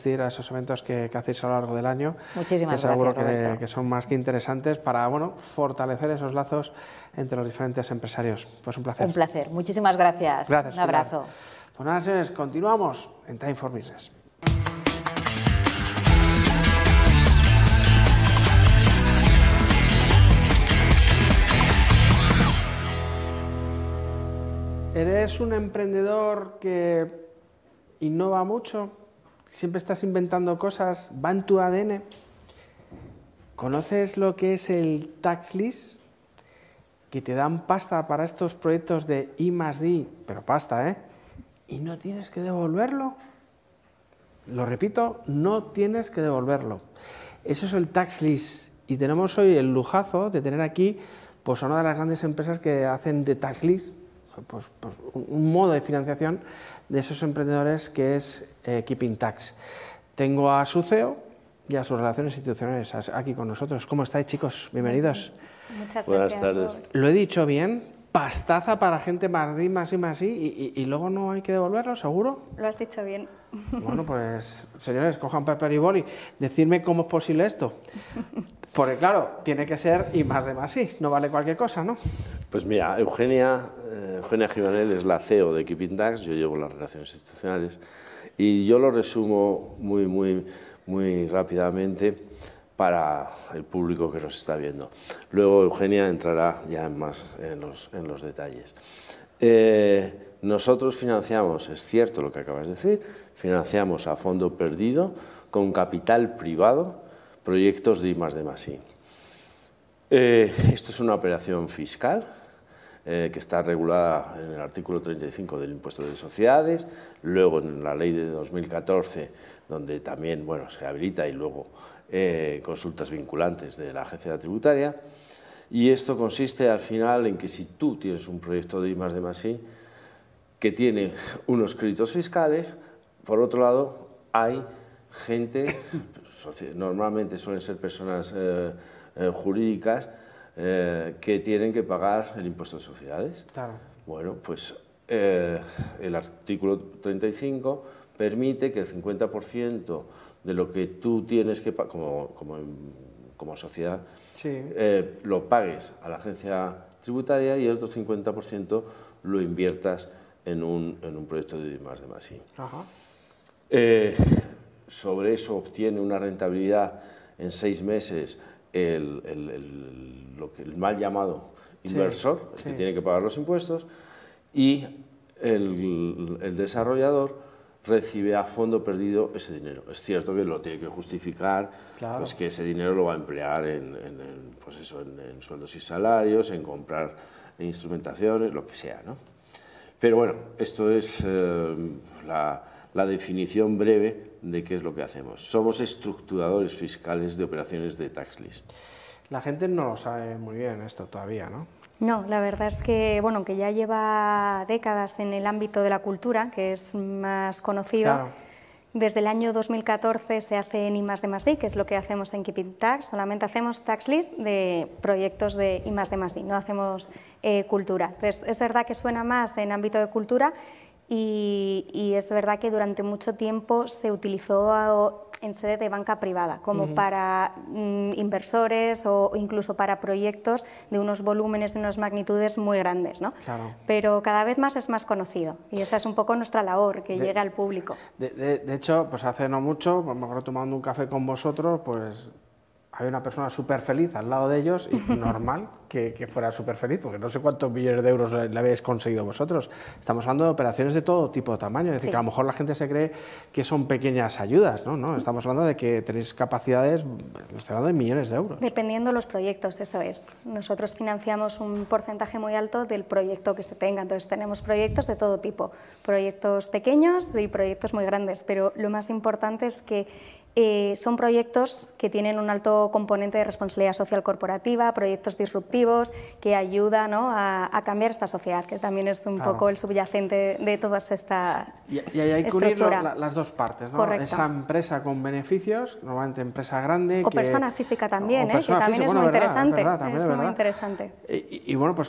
asistir a esos eventos que hacéis a lo largo del año. Muchísimas que seguro gracias, Roberto. que son más que interesantes para fortalecer esos lazos entre los diferentes empresarios. Pues un placer. Un placer. Muchísimas gracias. Gracias, un abrazo. Pilar. Pues nada, señores, continuamos en Time for Business. ¿Eres un emprendedor que innova mucho? ¿Siempre estás inventando cosas? ¿Va en tu ADN? ¿Conoces lo que es el tax lease? Que te dan pasta para estos proyectos de I+D, pero pasta, ¿eh? Y no tienes que devolverlo. Lo repito, no tienes que devolverlo. Eso es el tax lease. Y tenemos hoy el lujazo de tener aquí pues, a una de las grandes empresas que hacen de tax lease, pues un modo de financiación de esos emprendedores que es Keeping Tax. Tengo a su CEO y a sus relaciones institucionales aquí con nosotros. ¿Cómo estáis, chicos? Bienvenidos. Muchas Buenas gracias. tardes. ¿Lo he dicho bien? Pastaza para gente más y luego no hay que devolverlo, ¿seguro? Lo has dicho bien. Bueno, pues, señores, cojan papel y boli. Decidme cómo es posible esto. Porque, claro, tiene que ser I+D+I, no vale cualquier cosa, ¿no? Pues mira, Eugenia Givanel es la CEO de Keeping Tax, yo llevo las relaciones institucionales y yo lo resumo muy rápidamente para el público que nos está viendo. Luego Eugenia entrará ya más en los detalles. Nosotros financiamos, es cierto lo que acabas de decir, financiamos a fondo perdido con capital privado proyectos de I+D+I. Esto es una operación fiscal que está regulada en el artículo 35 del impuesto de sociedades, luego en la ley de 2014, donde también se habilita y luego consultas vinculantes de la agencia tributaria. Y esto consiste al final en que si tú tienes un proyecto de I+D+I que tiene unos créditos fiscales, por otro lado hay gente, normalmente suelen ser personas jurídicas, que tienen que pagar el impuesto de sociedades. Claro. Bueno, pues el artículo 35 permite que el 50% de lo que tú tienes que pagar como sociedad, Sí. lo pagues a la agencia tributaria y el otro 50% lo inviertas en un proyecto de I+D+I. Ajá. Sobre eso obtiene una rentabilidad en 6 meses el mal llamado inversor, sí. que tiene que pagar los impuestos, y el desarrollador recibe a fondo perdido ese dinero. Es cierto que lo tiene que justificar, Claro. pues que ese dinero lo va a emplear en sueldos y salarios, en comprar instrumentaciones, lo que sea, ¿no? Pero bueno, esto es la definición breve de qué es lo que hacemos. Somos estructuradores fiscales de operaciones de tax lease. La gente no lo sabe muy bien esto todavía, ¿no? No, la verdad es que, que ya lleva décadas en el ámbito de la cultura, que es más conocido. Claro. Desde el año 2014 se hace en I+D+I, que es lo que hacemos en Keeping Tax. Solamente hacemos tax list de proyectos de I+D+I, no hacemos cultura. Entonces, es verdad que suena más en ámbito de cultura y es verdad que durante mucho tiempo se utilizó en sede de banca privada, como para inversores o incluso para proyectos de unos volúmenes, de unas magnitudes muy grandes, ¿no? Claro. Pero cada vez más es más conocido y esa es un poco nuestra labor, que llegue al público. De hecho, pues hace no mucho, pues me acuerdo tomando un café con vosotros, pues había una persona súper feliz al lado de ellos y normal que fuera súper feliz, porque no sé cuántos millones de euros le habéis conseguido vosotros. Estamos hablando de operaciones de todo tipo de tamaño, es decir, Sí. que a lo mejor la gente se cree que son pequeñas ayudas, ¿no? No, estamos hablando de que tenéis capacidades, estoy hablando de millones de euros. Dependiendo de los proyectos, eso es. Nosotros financiamos un porcentaje muy alto del proyecto que se tenga, entonces tenemos proyectos de todo tipo, proyectos pequeños y proyectos muy grandes, pero lo más importante es que son proyectos que tienen un alto componente de responsabilidad social corporativa, proyectos disruptivos que ayudan, ¿no?, a cambiar esta sociedad, que también es un poco el subyacente de toda esta Y ahí hay que unir estructura. las dos partes, ¿no? Correcto. Esa empresa con beneficios, normalmente empresa grande. O persona física también, o persona que también física, es bueno, muy verdad, interesante. es verdad, también es es muy verdad. interesante. Y bueno, pues